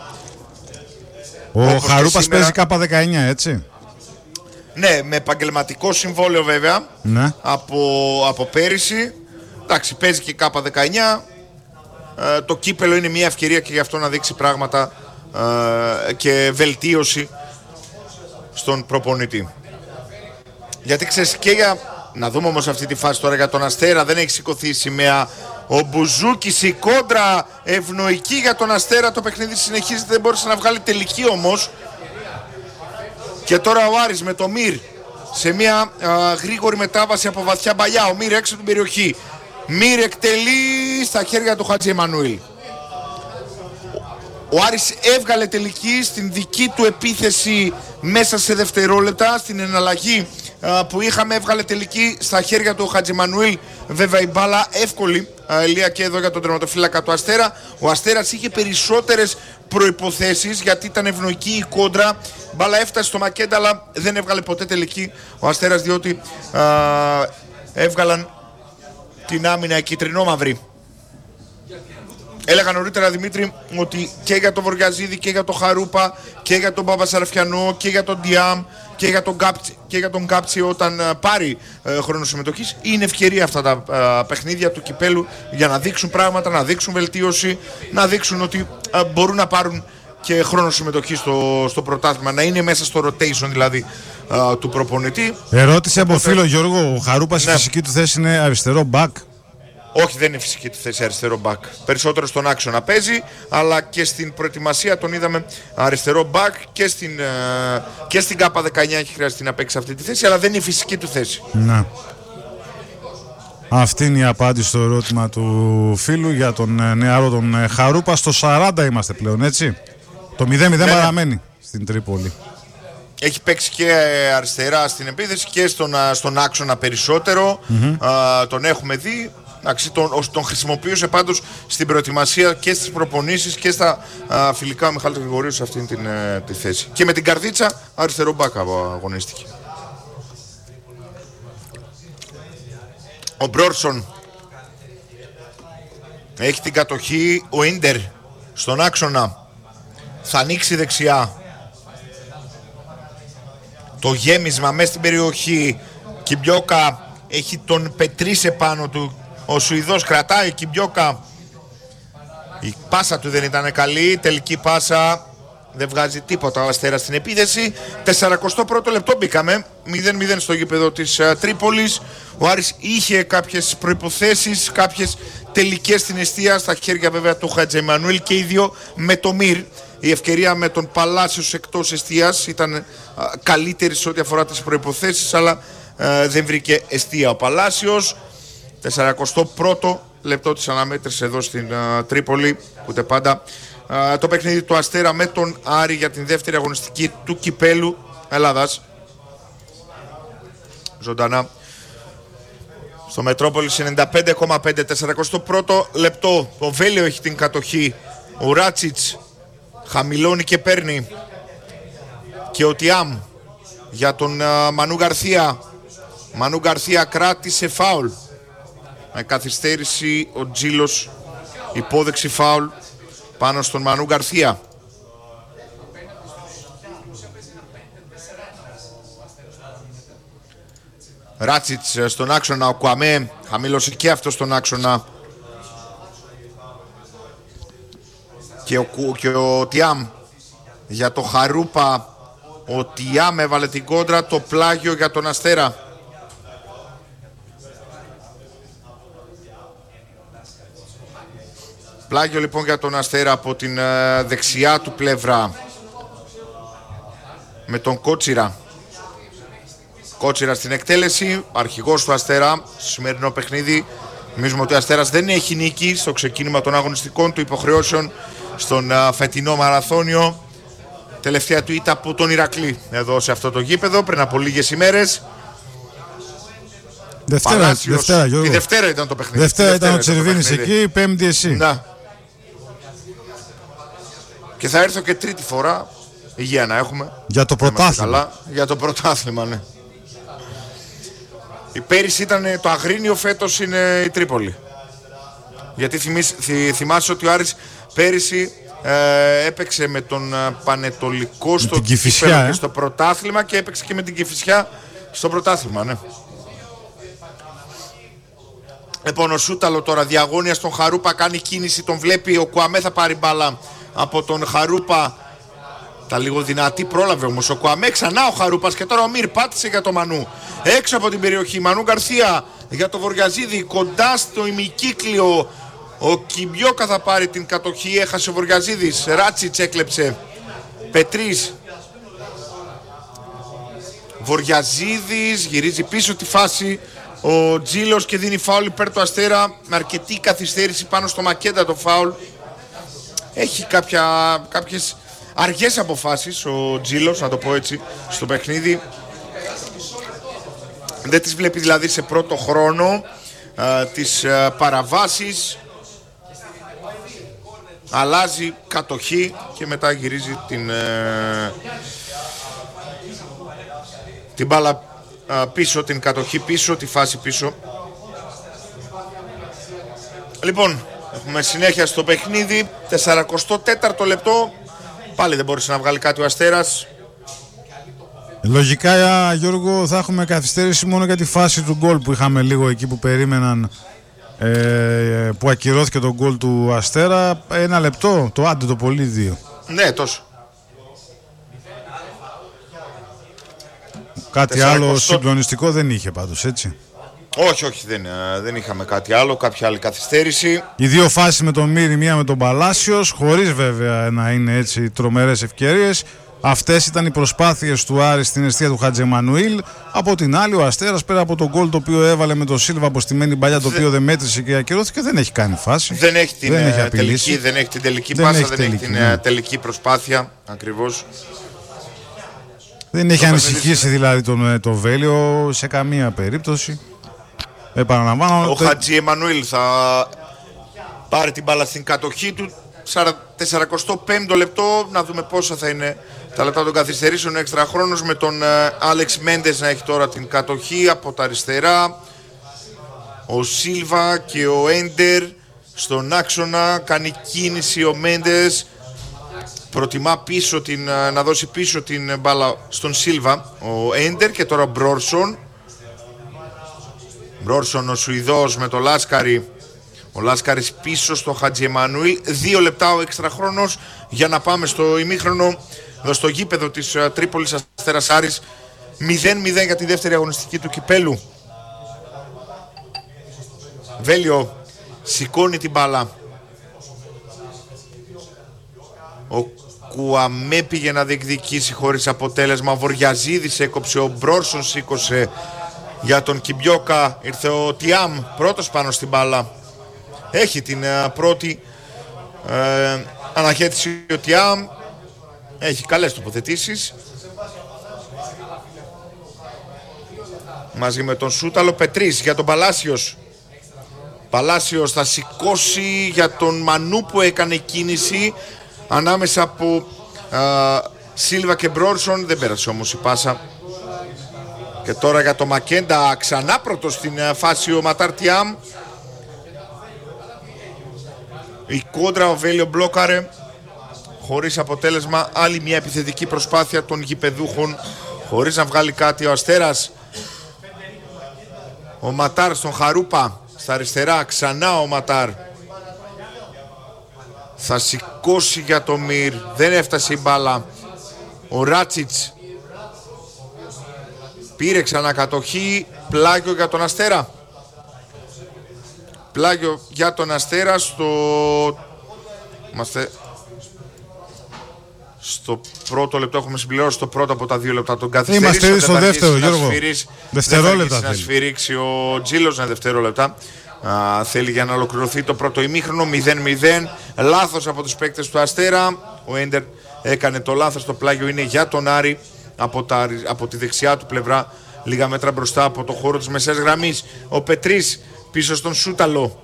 Ο Όπως Χαρούπας σήμερα... παίζει κάπα δεκαεννιά, έτσι. Ναι, με επαγγελματικό συμβόλαιο βέβαια. Ναι. Από, από πέρυσι. Εντάξει, παίζει και κάπα δεκαεννιά. Ε, το κύπελο είναι μια ευκαιρία και γι' αυτό να δείξει πράγματα ε, και βελτίωση στον προπονητή. Γιατί ξέρεις και για... Να δούμε όμως αυτή τη φάση τώρα για τον Αστέρα. Δεν έχει σηκωθεί η σημαία. Ο Μπουζούκης, η κόντρα ευνοϊκή για τον Αστέρα. Το παιχνίδι συνεχίζεται, δεν μπόρεσε να βγάλει τελική όμως. Και τώρα ο Άρης με το Μυρ σε μια α, γρήγορη μετάβαση από βαθιά παλιά. Ο Μυρ έξω την περιοχή. Μυρ εκτελεί στα χέρια του Χατζη Εμμανουήλ. Ο Άρης έβγαλε τελική στην δική του επίθεση μέσα σε δευτερόλεπτα. Στην εναλλαγή α, που είχαμε έβγαλε τελική στα χέρια του Χατζημανουήλ. Βέβαια η μπάλα εύκολη, Ελία, και εδώ για τον τερματοφύλακα του Αστέρα. Ο Αστέρας είχε περισσότερες προϋποθέσεις γιατί ήταν ευνοϊκή η κόντρα. Η μπάλα έφτασε στο Μακέντα αλλά δεν έβγαλε ποτέ τελική ο Αστέρας διότι α, έβγαλαν την άμυνα κιτρινό-μαυρή. Έλεγα νωρίτερα, Δημήτρη, ότι και για τον Βοριαζίδη και για τον Χαρούπα και για τον Παπασαραφιανό και για τον Διάμ και για τον Γκάψι, και για τον Γκάψι όταν uh, πάρει uh, χρόνο συμμετοχής, είναι ευκαιρία αυτά τα uh, παιχνίδια του κυπέλου για να δείξουν πράγματα, να δείξουν βελτίωση, να δείξουν ότι uh, μπορούν να πάρουν και χρόνο συμμετοχής στο, στο πρωτάθλημα, να είναι μέσα στο rotation δηλαδή uh, του προπονητή. Ερώτηση από Οπότε... φίλο Γιώργο, ο Χαρούπας, ναι, η φυσική του θέση είναι αριστερό back. Όχι, δεν είναι φυσική του θέση αριστερό μπακ. Περισσότερο στον άξονα παίζει, αλλά και στην προετοιμασία τον είδαμε αριστερό μπακ και στην, και στην ΚΑΠΑ δεκαεννιά έχει χρειαστεί να παίξει αυτή τη θέση, αλλά δεν είναι η φυσική του θέση. Ναι. Αυτή είναι η απάντηση στο ερώτημα του φίλου για τον νεαρό τον Χαρούπα. Στο σαράντα είμαστε πλέον, έτσι. Το μηδέν μηδέν ναι, παραμένει στην Τρίπολη. Έχει παίξει και αριστερά στην επίθεση και στον, στον άξονα περισσότερο. Mm-hmm. Α, τον έχουμε δει. Τον, τον χρησιμοποιούσε πάντως στην προετοιμασία και στις προπονήσεις και στα α, φιλικά ο Μιχάλης Γρηγορίου σε αυτήν την ε, τη θέση. Και με την καρδίτσα αριστερό μπάκα αγωνίστηκε. Ο Μπρόρσον έχει την κατοχή. Ο Ίντερ στον άξονα θα ανοίξει δεξιά. Το γέμισμα μέσα στην περιοχή. Κιμπιόκα έχει τον Πετρί επάνω του. Ο Σουηδός κρατάει. Κιμπιόκα, η πάσα του δεν ήταν καλή. Τελική πάσα, δεν βγάζει τίποτα ο Αστέρας στην επίθεση. σαρανταοστό πρώτο λεπτό μπήκαμε. μηδέν μηδέν στο γήπεδο της uh, Τρίπολης. Ο Άρης είχε κάποιες προϋποθέσεις, κάποιες τελικές στην εστία. Στα χέρια βέβαια του Χατζεμανουήλ και οι δύο με το Μυρ. Η ευκαιρία με τον Παλάσιος εκτός εστίας ήταν uh, καλύτερη σε ό,τι αφορά τις προϋποθέσεις, αλλά uh, δεν βρήκε εστία ο Παλάσιος. σαρανταοστό πρώτο λεπτό της αναμέτρησης εδώ στην uh, Τρίπολη. Ούτε πάντα uh, το παιχνίδι του Αστέρα με τον Άρη για την δεύτερη αγωνιστική του Κυπέλου Ελλάδας. Ζωντανά στο Μετρόπολης ενενήντα πέντε κόμμα πέντε. σαρανταοστό πρώτο λεπτό. Ο Βέλιο έχει την κατοχή. Ο Ράτσιτς χαμηλώνει και παίρνει. Και ο Τιάμ για τον uh, Μανού Γκαρθία. Μανού Γκαρθία κράτησε φάουλ. Με καθυστέρηση ο Τζίλος, υπόδεξη φάουλ πάνω στον Μανού Γκαρθία. Ράτσιτς στον άξονα, ο Κουαμέ χαμήλωσε και αυτό στον άξονα. Και ο, και ο Τιάμ για το Χαρούπα. Ο Τιάμ έβαλε την κόντρα, το πλάγιο για τον Αστέρα. Πλάγιο λοιπόν για τον Αστέρα από την ε, δεξιά του πλευρά με τον Κότσιρα. Κότσιρα στην εκτέλεση, αρχηγός του Αστέρα στο σημερινό παιχνίδι. Νομίζουμε ότι ο Αστέρας δεν έχει νίκη στο ξεκίνημα των αγωνιστικών του υποχρεώσεων στον ε, φετινό μαραθώνιο. Τελευταία του ήττα από τον Ηρακλή εδώ σε αυτό το γήπεδο πριν από λίγες ημέρες. Δευτέρα, Παλάσιος, Δευτέρα, Γιώργο. Η Δευτέρα ήταν το παιχνίδι. Δευτέρα, Δευτέρα ήταν ο Τσερβίνης εκεί, Πέμπτη εσύ. Να. Και θα έρθω και τρίτη φορά. Υγεία να έχουμε. Για το πρωτάθλημα. Καλά. Για το πρωτάθλημα, ναι. Η πέρυσι ήταν το Αγρίνιο, φέτος είναι η Τρίπολη. Γιατί θυμίσ, θυ, θυμάσαι ότι ο Άρης πέρυσι ε, έπαιξε με τον Πανετολικό στο Κηφισιά, ε. στο πρωτάθλημα και έπαιξε και με την Κηφισιά στο πρωτάθλημα, ναι. Λοιπόν, ο Σούταλο τώρα διαγώνια στον Χαρούπα, κάνει κίνηση, τον βλέπει. Ο Κουαμέ θα πάρει μπάλα από τον Χαρούπα. Τα λίγο δυνατή, πρόλαβε όμως ο Κουαμέ. Ξανά ο Χαρούπας και τώρα ο Μυρ πάτησε για το Μανού. Έξω από την περιοχή. Μανού Γκαρθία για το Βοριαζίδη. Κοντά στο ημικύκλιο. Ο Κιμπιόκα θα πάρει την κατοχή. Έχασε ο Βοριαζίδης. Ράτσιτς έκλεψε. Πετρής. Βοριαζίδης γυρίζει πίσω τη φάση. Ο Τζίλος και δίνει φάουλ υπέρ του Αστέρα με αρκετή καθυστέρηση πάνω στο Μακέντα το φάουλ. Έχει κάποια, κάποιες αργές αποφάσεις ο Τζίλος, να το πω έτσι, στο παιχνίδι. Δεν τις βλέπει δηλαδή σε πρώτο χρόνο α, τις α, παραβάσεις. Αλλάζει κατοχή και μετά γυρίζει την, α, την μπάλα πίσω, την κατοχή πίσω, τη φάση πίσω. Λοιπόν, έχουμε συνέχεια στο παιχνίδι. σαρανταοστό τέταρτο λεπτό. Πάλι δεν μπορούσε να βγάλει κάτι ο Αστέρας. Λογικά, Γιώργο, θα έχουμε καθυστέρηση μόνο για τη φάση του γκολ που είχαμε λίγο εκεί που περίμεναν, ε, που ακυρώθηκε το γκολ του Αστέρα. Ένα λεπτό, το άντε το πολύ δύο. Ναι, τόσο. Κάτι άλλο συγκλονιστικό δεν είχε πάντως, έτσι. Όχι, όχι, δεν, δεν είχαμε κάτι άλλο, κάποια άλλη καθυστέρηση. Οι δύο φάσεις με τον Μύρη, μία με τον Παλάσιος, χωρίς βέβαια να είναι έτσι τρομερές ευκαιρίες. Αυτές ήταν οι προσπάθειες του Άρη στην εστία του Χατζεμανουήλ. Από την άλλη, ο Αστέρας, πέρα από τον γκολ το οποίο έβαλε με τον Σίλβα από στημένη παλιά, το οποίο δεν μέτρησε και ακυρώθηκε, δεν έχει κάνει φάση. Δεν έχει την, δεν έχει τελική, δεν έχει την τελική δεν πάσα, έχει δεν τελική, έχει την ναι. τελική προσπάθεια. Ακριβώς. Δεν έχει ανησυχήσει δηλαδή τον το Βέλιο σε καμία περίπτωση. Επαναλαμβάνω. Ο τε... Χατζη Εμμανουήλ θα πάρει την μπάλα στην κατοχή του. σαράντα πέμπτο λεπτό, να δούμε πόσα θα είναι τα λεπτά των καθυστερήσεων. Έξτρα χρόνος με τον Άλεξ Μέντες να έχει τώρα την κατοχή από τα αριστερά. Ο Σίλβα και ο Έντερ στον άξονα. Κάνει κίνηση ο Μέντες. Προτιμά πίσω την, να δώσει πίσω την μπάλα στον Σίλβα ο Έντερ και τώρα ο Μπρόρσον. Μπρόρσον ο Σουηδός με το Λάσκαρη. Ο Λάσκαρης πίσω στο Χατζη Εμμανουήλ. Δύο λεπτά ο έξτρα χρόνος για να πάμε στο ημίχρονο εδώ στο γήπεδο της uh, Τρίπολης Αστέρας Άρης. μηδέν μηδέν για τη δεύτερη αγωνιστική του κυπέλου. Βέλιο σηκώνει την μπάλα. Ο Κουαμέ πήγε να διεκδικήσει χωρίς αποτέλεσμα. Ο Βοριαζίδης έκοψε, ο Μπρόρσον σήκωσε για τον Κιμπιόκα. Ήρθε ο Τιάμ πρώτος πάνω στην μπάλα. Έχει την uh, πρώτη uh, αναχέτηση ο Τιάμ. Έχει καλές τοποθετήσεις. Μαζί με τον Σούταλο. Πετρής για τον Παλάσιος. Παλάσιος θα σηκώσει για τον Μανού που έκανε κίνηση ανάμεσα από uh, Σίλβα και Μπρόρσον. Δεν πέρασε όμως η πάσα. Και τώρα για το Μακέντα, ξανά πρώτος στην uh, φάση ο Ματάρ Τιάμ. Η κόντρα, ο Βέλιο μπλόκαρε χωρίς αποτέλεσμα. Άλλη μια επιθετική προσπάθεια των γηπεδούχων χωρίς να βγάλει κάτι ο Αστέρας. Ο Ματάρ στον Χαρούπα στα αριστερά, ξανά ο Ματάρ. Θα σηκώσει για το Μυρ, δεν έφτασε η μπάλα. Ο Ράτσιτς πήρε ξανά κατοχή. Πλάγιο για τον Αστέρα. Πλάγιο για τον Αστέρα στο... Είμαστε... στο πρώτο λεπτό, έχουμε συμπληρώσει το πρώτο από τα δύο λεπτά των καθυστερήσεων. Είμαστε στο δεύτερο, Γιώργο. Δευτερόλεπτα θέλει. Να σφυρίξει ο Τζίλος, ένα δευτερόλεπτα. Α, θέλει για να ολοκληρωθεί το πρώτο ημίχρονο. μηδέν μηδέν. Λάθος από τους παίκτες του Αστέρα. Ο Έντερ έκανε το λάθος. Το πλάγιο είναι για τον Άρη από, τα, από τη δεξιά του πλευρά, λίγα μέτρα μπροστά από το χώρο της μεσαίας γραμμής. Ο Πετρής πίσω στον Σούταλο.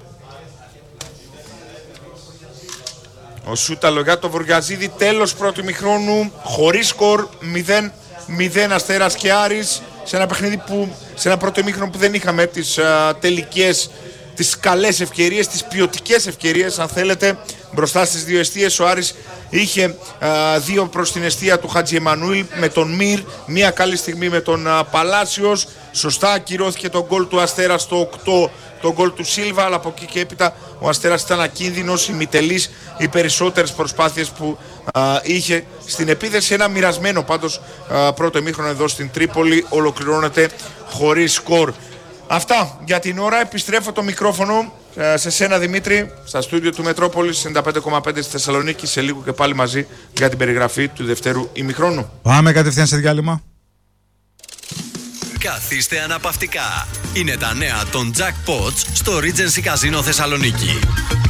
Ο Σούταλο για το Βοριαζίδη. Τέλος πρώτου ημιχρόνου. Χωρίς σκορ. μηδέν μηδέν Αστέρας και Άρης. Σε ένα παιχνίδι που, σε ένα πρώτο ημίχρονο που δεν είχαμε τις α, τελικές, τις καλές ευκαιρίες, τις ποιοτικές ευκαιρίες αν θέλετε. Μπροστά στις δύο εστίες ο Άρης είχε α, δύο προς την εστία του Χατζη Εμμανουήλ με τον Μυρ. Μια καλή στιγμή με τον α, Παλάσιος. Σωστά ακυρώθηκε το γκολ του Αστέρα στο οκτώ, το γκολ του Σίλβα, αλλά από εκεί και έπειτα ο Αστέρας ήταν ακίνδυνος, ημιτελής, οι περισσότερες προσπάθειες που α, είχε στην επίθεση. Ένα μοιρασμένο πάντως α, πρώτο ημίχρονο εδώ στην Τρίπολη, ολοκληρώνεται χωρίς σκορ. Αυτά για την ώρα. Επιστρέφω το μικρόφωνο α, σε σένα Δημήτρη, στα στούντιο του Μετρόπολης ενενήντα πέντε κόμμα πέντε στη Θεσσαλονίκη, σε λίγο και πάλι μαζί για την περιγραφή του δευτέρου ημιχρόνου. Πάμε κατευθείαν σε διάλειμμα. Καθίστε αναπαυτικά. Είναι τα νέα των Jackpots στο Regency Casino Θεσσαλονίκη.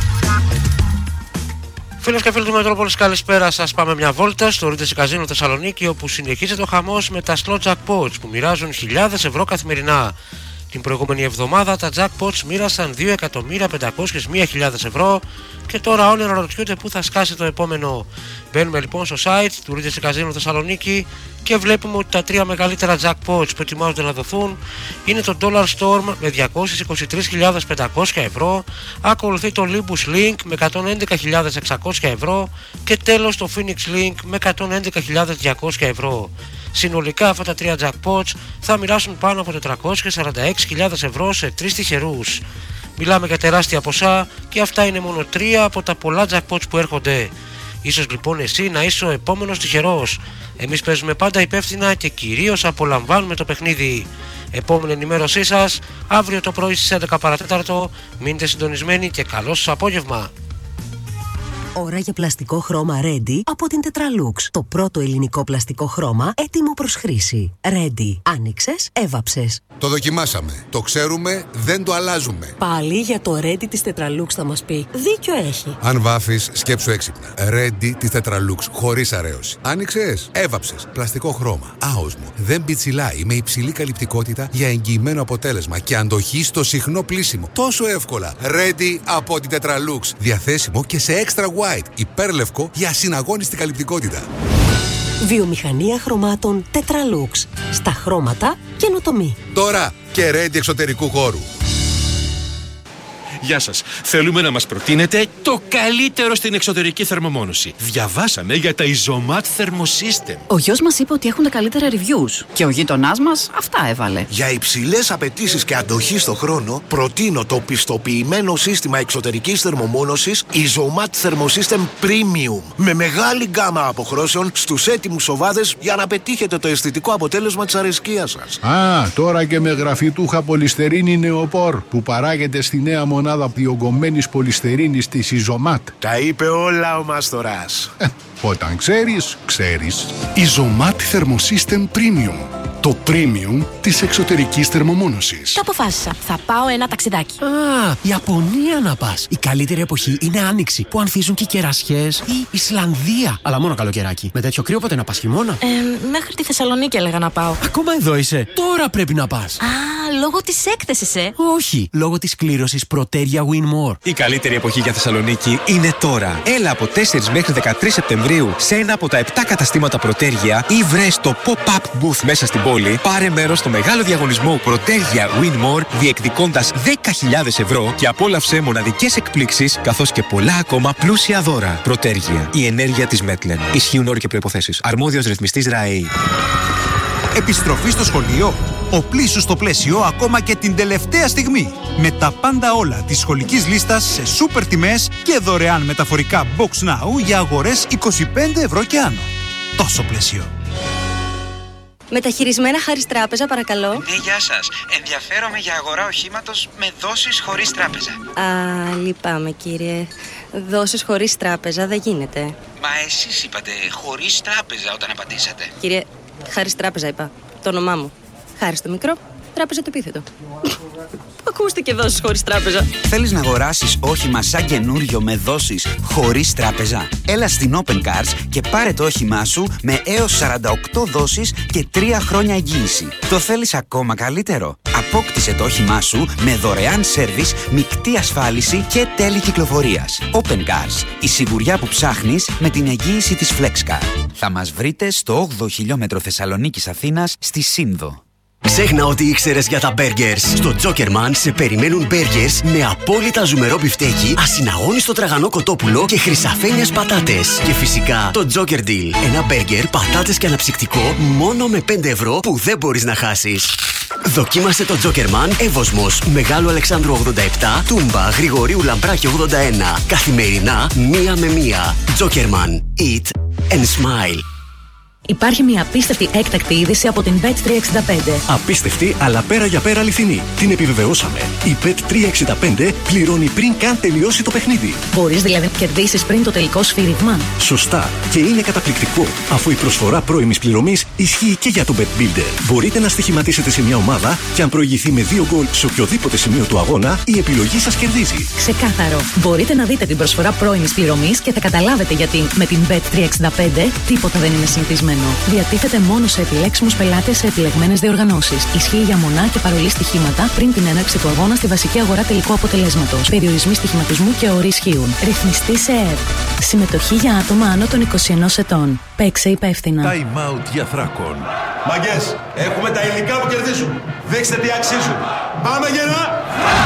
Φίλες και φίλοι του Μετρόπολης, καλησπέρα σας. Πάμε μια βόλτα στο Regency Casino Θεσσαλονίκη, όπου συνεχίζεται ο χαμός με τα slot Jackpots που μοιράζουν χιλιάδες ευρώ καθημερινά. Την προηγούμενη εβδομάδα τα Jackpots μοίρασαν δύο εκατομμύρια πεντακόσιες μία χιλιάδες ευρώ και τώρα όλοι αναρωτιούνται πού θα σκάσει το επόμενο. Μπαίνουμε λοιπόν στο site του Regency Casino Θεσσαλονίκη και βλέπουμε ότι τα τρία μεγαλύτερα Jackpots που ετοιμάζονται να δοθούν είναι το Dollar Storm με διακόσιες είκοσι τρεις χιλιάδες πεντακόσια ευρώ, ακολουθεί το Olympus Link με εκατόν έντεκα χιλιάδες εξακόσια ευρώ και τέλος το Phoenix Link με εκατόν έντεκα χιλιάδες διακόσια ευρώ. Συνολικά αυτά τα τρία jackpots θα μοιράσουν πάνω από τετρακόσιες σαράντα έξι χιλιάδες ευρώ σε τρεις τυχερούς. Μιλάμε για τεράστια ποσά και αυτά είναι μόνο τρία από τα πολλά jackpots που έρχονται. Ίσως λοιπόν εσύ να είσαι ο επόμενος τυχερός. Εμείς παίζουμε πάντα υπεύθυνα και κυρίως απολαμβάνουμε το παιχνίδι. Επόμενη ενημέρωσή σας αύριο το πρωί στις έντεκα παρά τέταρτο. Μείνετε συντονισμένοι και καλό σας απόγευμα. Ώρα για πλαστικό χρώμα Ready από την Tetralux. Το πρώτο ελληνικό πλαστικό χρώμα έτοιμο προς χρήση. Ready. Άνοιξες, έβαψες. Το δοκιμάσαμε. Το ξέρουμε, δεν το αλλάζουμε. Πάλι για το Ready της Tetralux θα μας πει. Δίκιο έχει. Αν βάφεις, σκέψου έξυπνα. Ready της Tetralux, χωρίς αρέωση. Άνοιξες, έβαψες. Πλαστικό χρώμα. Άοσμο. Δεν πιτσιλάει, με υψηλή καλυπτικότητα για εγγυημένο αποτέλεσμα και αντοχή στο συχνό πλύσιμο. Τόσο εύκολα. Ready από την Tetralux. Διαθέσιμο και σε extra white. Υπέρλευκο για ασυναγώνιστη καλυπτικότητα. Βιομηχανία χρωμάτων Tetralux. Στα χρώματα καινοτομή. Τώρα και Ready εξωτερικού χώρου. Γεια σας. Θέλουμε να μας προτείνετε το καλύτερο στην εξωτερική θερμομόνωση. Διαβάσαμε για τα Isomat Thermosystem. Ο γιος μας είπε ότι έχουν τα καλύτερα reviews και ο γείτονάς μας αυτά έβαλε. Για υψηλές απαιτήσεις και αντοχή στο χρόνο, προτείνω το πιστοποιημένο σύστημα εξωτερικής θερμομόνωσης Isomat Thermosystem Premium. Με μεγάλη γκάμα αποχρώσεων στους έτοιμους οβάδες για να πετύχετε το αισθητικό αποτέλεσμα της αρεσκίας σας. Α, τώρα και με γραφιτούχα πολυστερίνη νεοπόρ που παράγεται στη νέα μονάδα διογκωμένης πολυστερίνης της Isomat. Τα είπε όλα ο Μαστοράς. Ε, όταν ξέρεις, ξέρεις. Isomat Thermosystem Premium. Το premium της εξωτερικής θερμομόνωσης. Το αποφάσισα. Θα πάω ένα ταξιδάκι. Α, Ιαπωνία να πας. Η καλύτερη εποχή είναι άνοιξη, που ανθίζουν και οι κερασιές. Ή Ισλανδία. Αλλά μόνο καλοκαιράκι. Με τέτοιο κρύο πότε να πας, χειμώνα? Ε, μέχρι τη Θεσσαλονίκη έλεγα να πάω. Ακόμα εδώ είσαι. Τώρα πρέπει να πας. Α, λόγω της έκθεσης, ε. Όχι, λόγω της κλήρωσης Proteria Win More. Η καλύτερη εποχή για Θεσσαλονίκη είναι τώρα. Έλα από τέσσερις μέχρι δεκατρείς Σεπτεμβρίου σε ένα από τα επτά καταστήματα Proteria ή βρες το pop-up booth μέσα στην πόλη. Πάρε μέρος στο μεγάλο διαγωνισμό Proteria Win More, διεκδικώντας δέκα χιλιάδες ευρώ και απόλαυσε μοναδικές εκπλήξεις καθώς και πολλά ακόμα πλούσια δώρα. Proteria, η ενέργεια της Μέτλεν. Ισχύουν όροι και προϋποθέσεις. Αρμόδιος ρυθμιστής ΡΑΕΗ. Επιστροφή στο σχολείο. Οπλίσου στο πλαίσιο ακόμα και την τελευταία στιγμή. Με τα πάντα όλα της σχολικής λίστας σε σούπερ τιμές και δωρεάν μεταφορικά Box Now για αγορές είκοσι πέντε ευρώ και άνω. Τόσο πλαίσιο. Μεταχειρισμένα χάρις τράπεζα, παρακαλώ. Ναι, γεια σας. Ενδιαφέρομαι για αγορά οχήματος με δόσεις χωρίς τράπεζα. Α, λυπάμαι κύριε. Δόσεις χωρίς τράπεζα δεν γίνεται. Μα εσείς είπατε χωρίς τράπεζα όταν απαντήσατε. Κύριε, χάρις τράπεζα είπα. Το όνομά μου. Χάρις το μικρό, τράπεζα το επίθετο. Ακούστηκε δόσεις χωρίς τράπεζα. Θέλεις να αγοράσεις όχημα σαν καινούριο με δόσεις χωρίς τράπεζα? Έλα στην Open Cars και πάρε το όχημά σου με έως σαράντα οκτώ δόσεις και τρία χρόνια εγγύηση. Το θέλεις ακόμα καλύτερο? Απόκτησε το όχημά σου με δωρεάν σέρβις, μεικτή ασφάλιση και τέλη κυκλοφορίας. Open Cars. Η σιγουριά που ψάχνεις με την εγγύηση της FlexCar. Θα μας βρείτε στο όγδοο χιλιόμετρο Θεσσαλονίκης Αθήνας στη Σύνδο. Ξέχνα ότι ήξερες για τα μπέργκερς. Στο Jokerman σε περιμένουν μπέργκερς με απόλυτα ζουμερό μπιφτέκι, ασυναγώνιστο τραγανό κοτόπουλο και χρυσαφένιες πατάτες. Και φυσικά το Joker Deal. Ένα μπέργκερ, πατάτες και αναψυκτικό μόνο με πέντε ευρώ που δεν μπορείς να χάσεις. Δοκίμασε το Jokerman Εύωσμος, Μεγάλου Αλεξάνδρου ογδόντα επτά, Τούμπα, Γρηγορίου Λαμπράκη ογδόντα ένα. Καθημερινά, μία με μία. Jokerman. Eat and smile. Υπάρχει μια απίστευτη έκτακτη είδηση από την μπετ τριακόσια εξήντα πέντε. Απίστευτη, αλλά πέρα για πέρα αληθινή. Την επιβεβαιώσαμε. Η μπετ τριακόσια εξήντα πέντε πληρώνει πριν καν τελειώσει το παιχνίδι. Μπορείς δηλαδή να κερδίσεις πριν το τελικό σφύριγμα. Σωστά. Και είναι καταπληκτικό, αφού η προσφορά πρώιμης πληρωμής ισχύει και για το Bet Builder. Μπορείτε να στοιχηματίσετε σε μια ομάδα και αν προηγηθεί με δύο γκολ σε οποιοδήποτε σημείο του αγώνα, η επιλογή σας κερδίζει. Ξεκάθαρο. Μπορείτε να δείτε την προσφορά πρώιμης πληρωμής και θα καταλάβετε γιατί με την μπετ τριακόσια εξήντα πέντε τίποτα δεν είναι συνηθισμένο. Διατίθεται μόνο σε επιλέξιμους πελάτες σε επιλεγμένες διοργανώσεις. Ισχύει για μονά και παρολί στοιχήματα πριν την έναρξη του αγώνα στη βασική αγορά τελικού αποτελέσματος. Περιορισμοί στοιχηματισμού και όροι ισχύουν. Ρυθμιστή σε ΕΡΤ. Συμμετοχή για άτομα άνω των είκοσι ενός ετών. Παίξε υπεύθυνα. Time out για Θράκον. Μαγκές, έχουμε τα υλικά που κερδίζουν. Δείξτε τι αξίζουν. Πάμε γερά!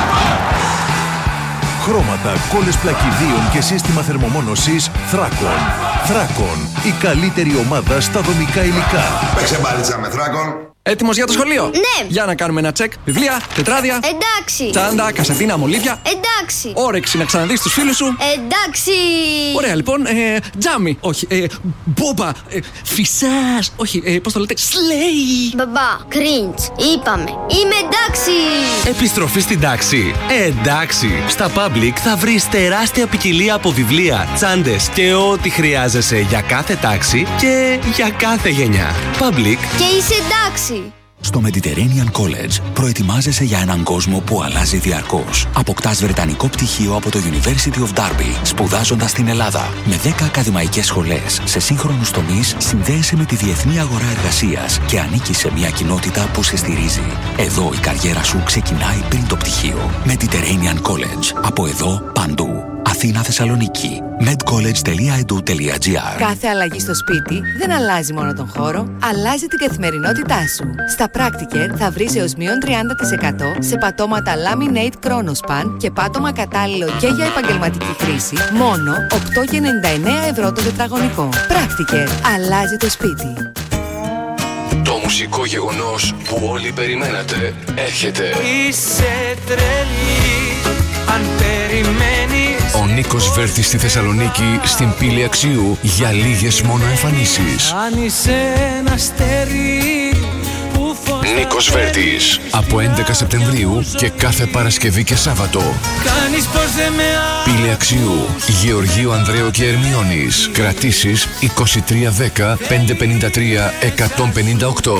Χρώματα, κόλλες πλακιδίων και σύστημα θερμομόνωσης Θράκον. Θράκον, η καλύτερη ομάδα στα δομικά υλικά. Παίξε μπαλίτσα με Θράκον. Έτοιμος για το σχολείο? Ναι. Για να κάνουμε ένα τσεκ. Βιβλία, τετράδια. Εντάξει. Τσάντα, κασετίνα, μολύβια. Εντάξει. Όρεξη να ξαναδείς τους φίλους σου. Εντάξει. Ωραία, λοιπόν. Ε, τζάμι. Όχι. Ε, μπόμπα. Ε, φυσάς. Όχι. Ε, πώς το λέτε? Σλέι. Μπαμπά, cringe. Είπαμε. Είμαι εντάξει. Επιστροφή στην τάξη. Ε, εντάξει. Στα Public θα βρεις τεράστια ποικιλία από βιβλία, τσάντες και ό,τι χρειάζεσαι για κάθε τάξη και για κάθε γενιά. Public. Και είσαι εντάξει. Στο Mediterranean College προετοιμάζεσαι για έναν κόσμο που αλλάζει διαρκώς. Αποκτάς βρετανικό πτυχίο από το University of Derby, σπουδάζοντας στην Ελλάδα. Με δέκα ακαδημαϊκές σχολές σε σύγχρονους τομείς, συνδέεσαι με τη διεθνή αγορά εργασίας και ανήκεις σε μια κοινότητα που σε στηρίζει. Εδώ η καριέρα σου ξεκινάει πριν το πτυχίο. Mediterranean College. Από εδώ παντού. Αθήνα, Θεσσαλονίκη. medcollege τελεία e d u τελεία g r. Κάθε αλλαγή στο σπίτι δεν αλλάζει μόνο τον χώρο, αλλάζει την καθημερινότητά σου. Στα Practiker θα βρεις έως μείον τριάντα τοις εκατό σε πατώματα Laminate Chronospan και πάτωμα κατάλληλο και για επαγγελματική χρήση, μόνο οκτώ κόμμα ενενήντα εννέα ευρώ το τετραγωνικό. Practiker. Αλλάζει το σπίτι. Το μουσικό γεγονός που όλοι περιμένατε έρχεται. Είσαι τρελή, αν περιμένεις. Ο Νίκος Βέρτης στη Θεσσαλονίκη, στην Πύλη Αξίου, για λίγες μόνο εμφανίσεις. Αν είσαι ένα αστέρι που φως. Νίκος Βέρτης, από έντεκα Σεπτεμβρίου και κάθε Παρασκευή και Σάββατο. Κάνεις πως δεν με α... Πύλη Αξίου, Γεωργίου Ανδρέου και Ερμιώνης. Κρατήσεις είκοσι τρία δέκα πεντακόσια πενήντα τρία εκατόν πενήντα οκτώ.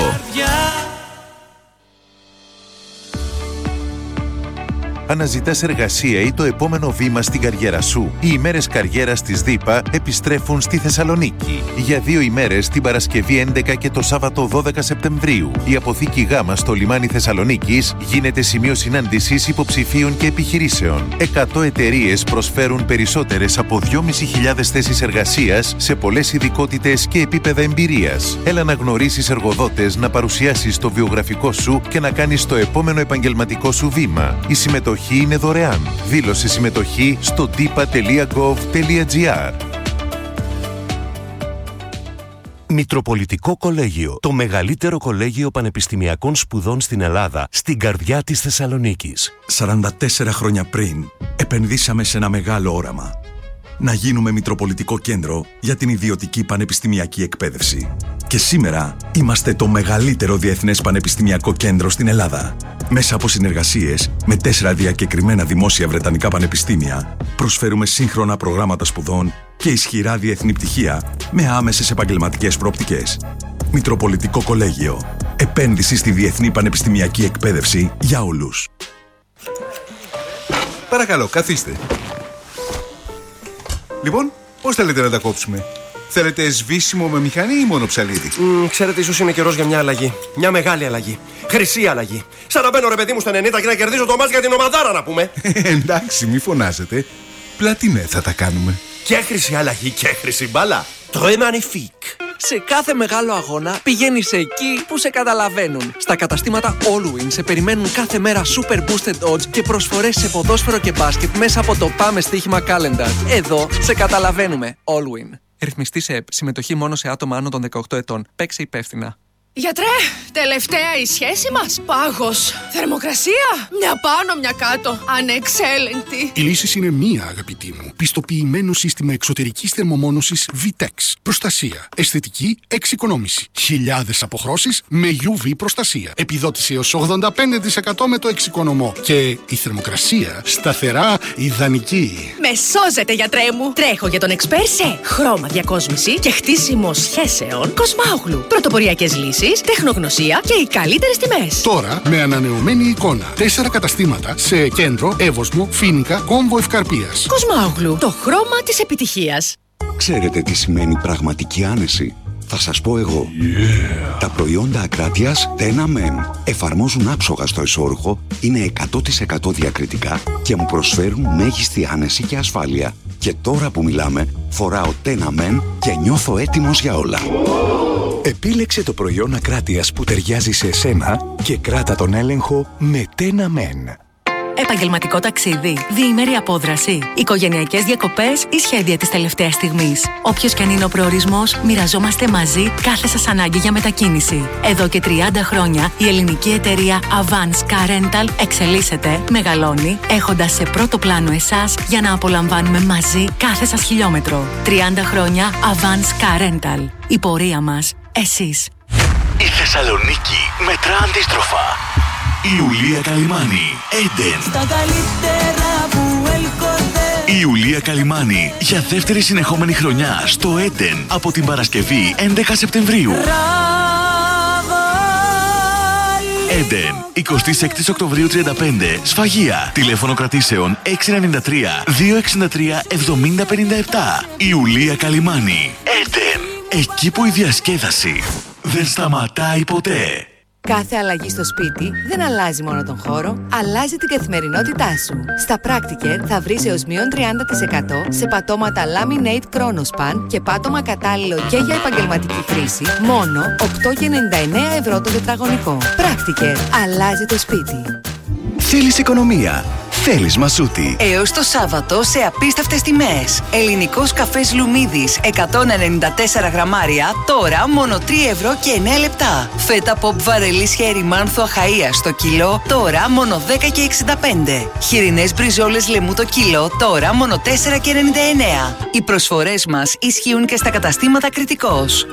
Αναζητάς εργασία ή το επόμενο βήμα στην καριέρα σου? Οι ημέρες καριέρας της ΔΥΠΑ επιστρέφουν στη Θεσσαλονίκη. Για δύο ημέρες, την Παρασκευή έντεκα και το Σάββατο δώδεκα Σεπτεμβρίου. Η αποθήκη Γ στο λιμάνι Θεσσαλονίκης γίνεται σημείο συνάντησης υποψηφίων και επιχειρήσεων. εκατό εταιρείες προσφέρουν περισσότερες από δυόμισι χιλιάδες θέσεις εργασίας σε πολλές ειδικότητες και επίπεδα εμπειρίας. Έλα να γνωρίσεις εργοδότες, να παρουσιάσεις το βιογραφικό σου και να κάνεις το επόμενο επαγγελματικό σου βήμα. Η συμμετοχή είναι δωρεάν. Δήλωσε συμμετοχή στο dipa τελεία gov τελεία gr. Μητροπολιτικό Κολέγιο. Το μεγαλύτερο κολέγιο πανεπιστημιακών σπουδών στην Ελλάδα, στην καρδιά της Θεσσαλονίκης. σαράντα τέσσερα χρόνια πριν, επενδύσαμε σε ένα μεγάλο όραμα. Να γίνουμε Μητροπολιτικό Κέντρο για την ιδιωτική πανεπιστημιακή εκπαίδευση. Και σήμερα είμαστε το μεγαλύτερο διεθνές πανεπιστημιακό κέντρο στην Ελλάδα. Μέσα από συνεργασίες με τέσσερα διακεκριμένα δημόσια βρετανικά πανεπιστήμια, προσφέρουμε σύγχρονα προγράμματα σπουδών και ισχυρά διεθνή πτυχία με άμεσες επαγγελματικές προοπτικές. Μητροπολιτικό Κολέγιο. Επένδυση στη διεθνή πανεπιστημιακή εκπαίδευση για όλους. Παρακαλώ, καθίστε. Λοιπόν, πώς θέλετε να τα κόψουμε? Θέλετε σβήσιμο με μηχανή ή μόνο ψαλίδι? Mm, ξέρετε, ίσως είναι καιρός για μια αλλαγή. Μια μεγάλη αλλαγή. Χρυσή αλλαγή. Σαν να μπαίνω, ρε παιδί μου, στα ενενήντα και να κερδίζω το μάτς για την ομαδάρα, να πούμε. Εντάξει, μη φωνάζετε. Πλατινέ θα τα κάνουμε. Και χρυσή αλλαγή και χρυσή μπάλα. Très magnifique. Σε κάθε μεγάλο αγώνα πηγαίνεις εκεί που σε καταλαβαίνουν. Στα καταστήματα Allwin σε περιμένουν κάθε μέρα super boosted odds και προσφορές σε ποδόσφαιρο και μπάσκετ μέσα από το Πάμε Στοίχημα Calendar. Εδώ σε καταλαβαίνουμε. Allwin. Ρυθμιστή σε ΕΠ. Συμμετοχή μόνο σε άτομα άνω των δεκαοκτώ ετών. Παίξε υπεύθυνα. Γιατρέ, τελευταία η σχέση μας. Πάγος. Θερμοκρασία. Μια πάνω, μια κάτω. Ανεξέλεγκτη. Η λύση είναι μία, αγαπητή μου. Πιστοποιημένο σύστημα εξωτερικής θερμομόνωσης Vitex. Προστασία. Αισθητική εξοικονόμηση. Χιλιάδες αποχρώσεις με γιου βι προστασία. Επιδότηση έως ογδόντα πέντε τοις εκατό με το εξοικονομώ. Και η θερμοκρασία σταθερά ιδανική. Με σώζετε, γιατρέ μου. Τρέχω για τον εξπέρ σε χρώμα διακόσμηση και χτίσιμο σχέσεων Κοσμάογλου. Πρωτοποριακές λύσεις, τεχνογνωσία και οι καλύτερες τιμές. Τώρα με ανανεωμένη εικόνα. Τέσσερα καταστήματα σε Κέντρο, Εύωσμο, Φοίνικα, Κόμβο Ευκαρπίας. Κοσμάογλου. Το χρώμα της επιτυχίας. Ξέρετε τι σημαίνει πραγματική άνεση? Θα σας πω εγώ. Yeah. Τα προϊόντα Ακράτειας Τένα Μεν εφαρμόζουν άψογα στο εσώρουχο, είναι εκατό τοις εκατό διακριτικά και μου προσφέρουν μέγιστη άνεση και ασφάλεια. Και τώρα που μιλάμε, φοράω Τένα Μεν και νιώθω έτοιμος για όλα. Επίλεξε το προϊόν Ακράτειας που ταιριάζει σε εσένα και κράτα τον έλεγχο με Τένα Μεν. Επαγγελματικό ταξίδι, διήμερη απόδραση, οικογενειακές διακοπές ή σχέδια της τελευταίας στιγμής. Όποιος και αν είναι ο προορισμός, μοιραζόμαστε μαζί κάθε σας ανάγκη για μετακίνηση. Εδώ και τριάντα χρόνια η ελληνική εταιρεία Avance Car Rental εξελίσσεται, μεγαλώνει, έχοντας σε πρώτο πλάνο εσάς για να απολαμβάνουμε μαζί κάθε σας χιλιόμετρο. τριάντα χρόνια Avance Car Rental. Η πορεία μας, εσείς. Η Θεσσαλονίκη μετρά αντίστροφα. Η Ιουλία Καλυμάνη, Έντεν. Στα καλύτερα που έλκονται. Η Ιουλία Καλυμάνη για δεύτερη συνεχόμενη χρονιά στο Έντεν από την Παρασκευή έντεκα Σεπτεμβρίου. Έντεν, εικοστή έκτη Οκτωβρίου τριάντα πέντε, Σφαγεία. Τηλέφωνο κρατήσεων έξι εννιά τρία δύο έξι τρία εβδομήντα πενήντα επτά. Ιουλία Καλυμάνη, Έντεν. Εκεί που η διασκέδαση δεν σταματάει ποτέ. Κάθε αλλαγή στο σπίτι δεν αλλάζει μόνο τον χώρο, αλλάζει την καθημερινότητά σου. Στα Practiker θα βρεις έως μείον τριάντα τοις εκατό σε πατώματα Laminate Chronospan και πάτωμα κατάλληλο και για επαγγελματική χρήση, μόνο οκτώ και ενενήντα εννέα ευρώ το τετραγωνικό. Practiker. Αλλάζει το σπίτι. Θέλεις οικονομία. Θέλεις Μασούτη. Έως το Σάββατο σε απίστευτες τιμές. Ελληνικός καφές Λουμίδης εκατόν ενενήντα τέσσερα γραμμάρια, τώρα μόνο τρία ευρώ και εννέα λεπτά. Φέτα Pop Βαρελής Χέρι Μάνθου Αχαΐας το κιλό, τώρα μόνο δέκα και εξήντα πέντε. Χοιρινές μπριζόλες λεμού το κιλό, τώρα μόνο τέσσερα και ενενήντα εννέα. Οι προσφορές μας ισχύουν και στα καταστήματα Κρητικός.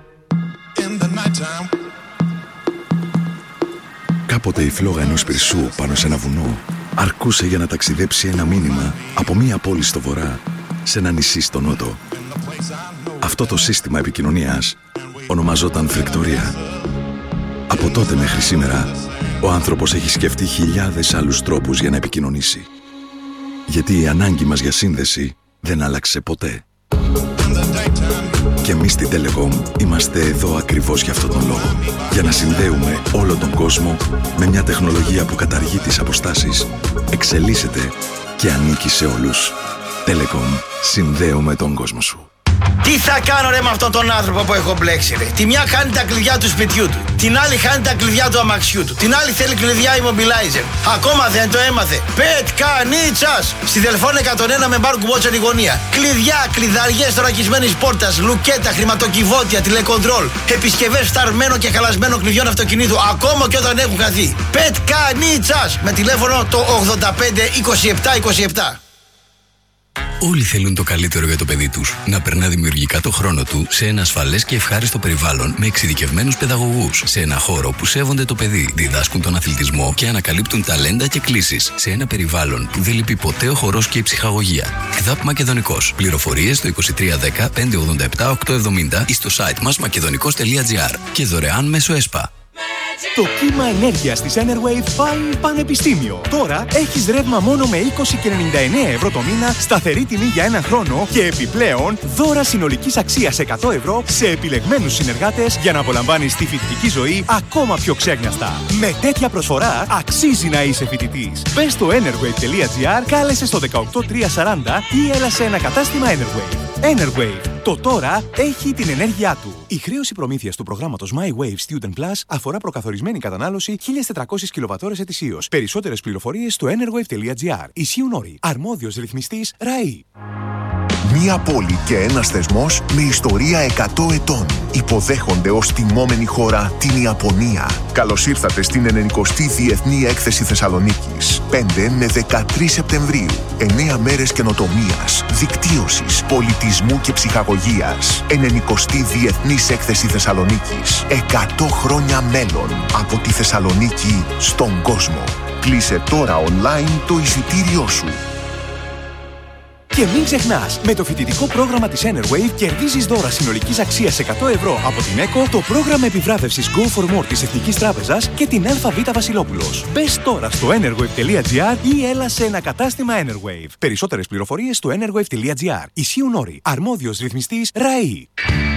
Κάποτε η φλόγα ενός πυρσού πάνω σε ένα βουνό αρκούσε για να ταξιδέψει ένα μήνυμα από μία πόλη στο βορρά σε ένα νησί στο νότο. Αυτό το σύστημα επικοινωνίας ονομαζόταν φρικτορία. Από τότε μέχρι σήμερα, ο άνθρωπος έχει σκεφτεί χιλιάδες άλλους τρόπους για να επικοινωνήσει. Γιατί η ανάγκη μας για σύνδεση δεν άλλαξε ποτέ. Και εμείς στην Telecom είμαστε εδώ ακριβώς για αυτόν τον λόγο. Για να συνδέουμε όλο τον κόσμο με μια τεχνολογία που καταργεί τις αποστάσεις, εξελίσσεται και ανήκει σε όλους. Telecom. Συνδέουμε τον κόσμο σου. Τι θα κάνω ρε με αυτόν τον άνθρωπο που έχω μπλέξει ρε. Τη μια χάνει τα κλειδιά του σπιτιού του, την άλλη χάνει τα κλειδιά του αμαξιού του, την άλλη θέλει κλειδιά immobilizer. Ακόμα δεν το έμαθε. Πετκανίτσας! Στη Δελφών εκατόν ένα με μπαρ κουμπότσεν η γωνία. Κλειδιά, κλειδαριές θωρακισμένης πόρτας, λουκέτα, χρηματοκιβώτια, τηλεκοντρόλ, επισκευές φταρμένων και χαλασμένων κλειδιών αυτοκινήτου, ακόμα και όταν έχουν χαθεί. Πετκανίτσας! Με τηλέφωνο το ογδόντα πέντε είκοσι επτά είκοσι επτά. Όλοι θέλουν το καλύτερο για το παιδί τους. Να περνά δημιουργικά το χρόνο του σε ένα ασφαλές και ευχάριστο περιβάλλον με εξειδικευμένους παιδαγωγούς. Σε ένα χώρο που σέβονται το παιδί, διδάσκουν τον αθλητισμό και ανακαλύπτουν ταλέντα και κλήσεις. Σε ένα περιβάλλον που δεν λείπει ποτέ ο χορός και η ψυχαγωγία. ΚΔΑΠ Μακεδονικός. Πληροφορίες στο είκοσι τρία δέκα πεντακόσια ογδόντα επτά οκτακόσια εβδομήντα ή στο site μας μακεδονικός τελεία τζι άρ και δωρεάν μέσω ΕΣΠΑ. Το κύμα ενέργειας της Enerwave πάει πανεπιστήμιο. Τώρα έχεις ρεύμα μόνο με είκοσι και ενενήντα εννέα ευρώ το μήνα, σταθερή τιμή για έναν χρόνο και επιπλέον δώρα συνολικής αξίας εκατό ευρώ σε επιλεγμένους συνεργάτες για να απολαμβάνεις τη φοιτητική ζωή ακόμα πιο ξέγνιαστα. Με τέτοια προσφορά αξίζει να είσαι φοιτητής. Μπες στο enerwave τελεία τζι άρ, κάλεσε στο δεκαοκτώ τριακόσια σαράντα ή έλα σε ένα κατάστημα Enerwave. Enerwave. Το τώρα έχει την ενέργειά του. Η χρέωση προμήθειας του προγράμματος My Wave Student Plus αφορά προκαθορισμένη κατανάλωση χίλιες τετρακόσιες κιλοβατώρες ετησίως. Περισσότερες πληροφορίες στο enerwave τελεία τζι άρ. Ισχύουν όροι. Αρμόδιος ρυθμιστής ΡΑΗ. Μία πόλη και ένας θεσμός με ιστορία εκατό ετών. Υποδέχονται ως τιμόμενη χώρα την Ιαπωνία. Καλώς ήρθατε στην ενενηκοστή Διεθνή Έκθεση Θεσσαλονίκης. πέντε με δεκατρείς Σεπτεμβρίου. εννέα μέρες καινοτομίας, δικτύωσης, πολιτισμού και ψυχαγωγίας. ενενηκοστή Διεθνής Έκθεση Θεσσαλονίκης. εκατό χρόνια μέλλον από τη Θεσσαλονίκη στον κόσμο. Κλείσε τώρα online το εισιτήριό σου. Και μην ξεχνάς, με το φοιτητικό πρόγραμμα της Enerwave κερδίζεις δώρα συνολικής αξίας εκατό ευρώ από την ΕΚΟ, το πρόγραμμα επιβράβευσης Go for More της Εθνικής Τράπεζας και την ΑΒ Βασιλόπουλος. Μπες τώρα στο enerwave τελεία τζι άρ ή έλα σε ένα κατάστημα Enerwave. Περισσότερες πληροφορίες στο enerwave τελεία τζι άρ. Ισχύουν όροι. Αρμόδιος ρυθμιστής ΡΑΗ.